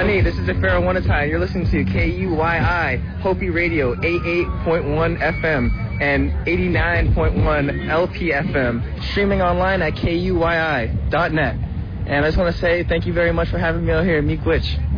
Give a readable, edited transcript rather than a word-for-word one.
Ani, this is Afaro Wanatai. You're listening to KUYI, Hopi Radio, 88.1 FM and 89.1 LPFM, streaming online at KUYI.net. And I just want to say thank you very much for having me out here. Miigwech.